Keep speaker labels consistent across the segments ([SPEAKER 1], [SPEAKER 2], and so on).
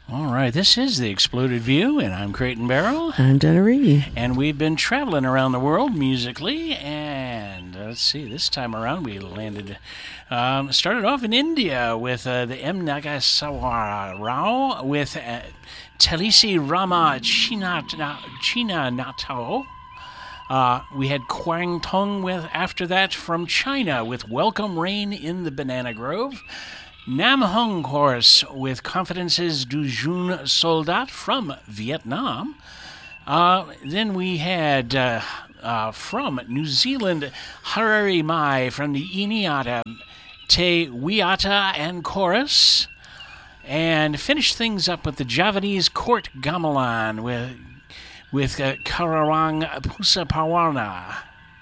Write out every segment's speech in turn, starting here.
[SPEAKER 1] All right, this is The Exploded View, and I'm Creighton Barrow.
[SPEAKER 2] I'm Jenna Reed.
[SPEAKER 1] And we've been traveling around the world musically, and let's see, this time around we started off in India with the M. Nageswara Rao with Talisi Rama China Nato. We had Kwang Tung after that from China with Welcome Rain in the Banana Grove. Nam Hung Chorus with Confidences du Jeune Soldat from Vietnam. Then we had from New Zealand Harari Mai from the Iniata Te Wiata and Chorus. And finished things up with the Javanese Court Gamelan with Karawang Pusapawana.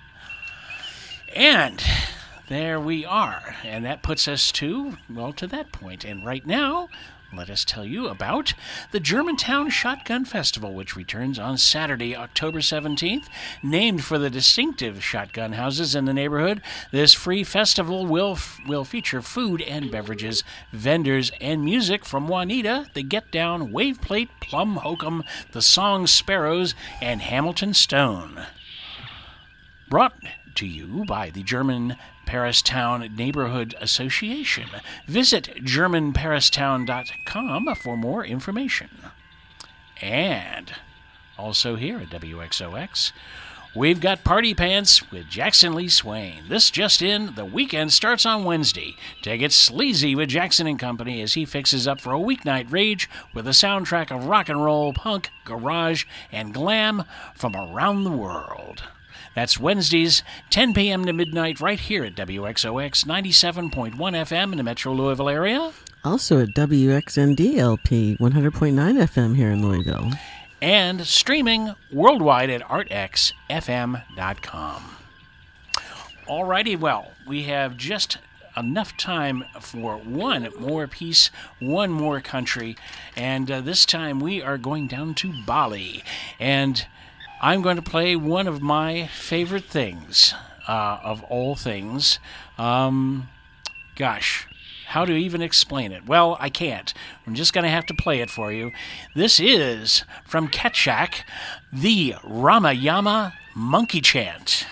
[SPEAKER 1] And there we are, and that puts us to that point. And right now, let us tell you about the Germantown Shotgun Festival, which returns on Saturday, October 17th. Named for the distinctive shotgun houses in the neighborhood, this free festival will feature food and beverages, vendors, and music from Juanita, the Get Down, Wave Plate, Plum Hokum, the Song Sparrows, and Hamilton Stone. Brought to you by the German Paristown Neighborhood Association. Visit GermanParistown.com for more information. And also here at WXOX, we've got Party Pants with Jackson Lee Swain. This just in, the weekend starts on Wednesday. To get sleazy with Jackson & Company as he fixes up for a weeknight rage with a soundtrack of rock and roll, punk, garage, and glam from around the world. That's Wednesdays, 10 p.m. to midnight, right here at WXOX 97.1 FM in the Metro Louisville area.
[SPEAKER 2] Also at WXND-LP 100.9 FM here in Louisville.
[SPEAKER 1] And streaming worldwide at artxfm.com. Alrighty, well, we have just enough time for one more piece, one more country, and this time we are going down to Bali. And I'm going to play one of my favorite things, of all things. Gosh, how to even explain it? Well, I can't. I'm just going to have to play it for you. This is from Ketchak, the Ramayama Monkey Chant.